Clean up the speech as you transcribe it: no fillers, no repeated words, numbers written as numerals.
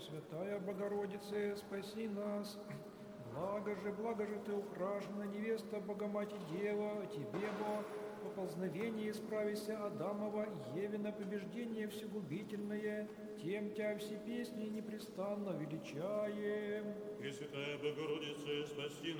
Пресвятая Богородице, спаси нас. Благо же Ты, украшена невеста, Богоматерь Дева, Тебе, Бог, поползновение исправися Адамова, Евина побеждение всегубительное, тем Тя все песни непрестанно величаем. Пресвятая Богородице, спаси